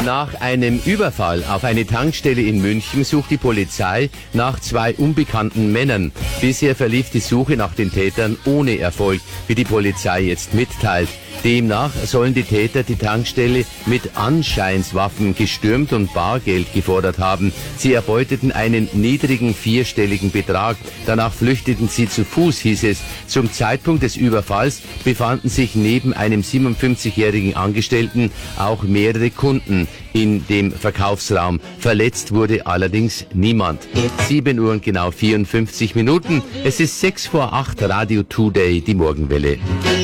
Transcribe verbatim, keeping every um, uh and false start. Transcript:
Nach einem Überfall auf eine Tankstelle in München sucht die Polizei nach zwei unbekannten Männern. Bisher verlief die Suche nach den Tätern ohne Erfolg, wie die Polizei jetzt mitteilt. Demnach sollen die Täter die Tankstelle mit Anscheinswaffen gestürmt und Bargeld gefordert haben. Sie erbeuteten einen niedrigen vierstelligen Betrag. Danach flüchteten sie zu Fuß, hieß es. Zum Zeitpunkt des Überfalls befanden sich neben einem siebenundfünfzigjährigen Angestellten auch mehrere Kunden in dem Verkaufsraum. Verletzt wurde allerdings niemand. sieben Uhr und genau vierundfünfzig Minuten. Es ist sechs vor acht, Radio Today, die Morgenwelle.